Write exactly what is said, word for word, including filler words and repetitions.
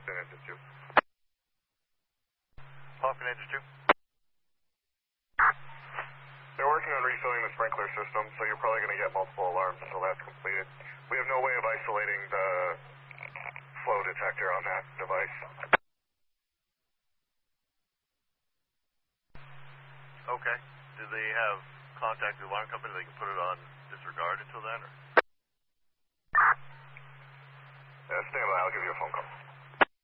Falcon Engine two. Falcon Engine two. They're working on refilling the sprinkler system, so you're probably going to get multiple alarms until that's completed. We have no way of isolating the flow detector on that device. Okay. Do they have contact with the alarm company? They can put it on disregard until then? Or? Yeah, stand by. I'll give you a phone call.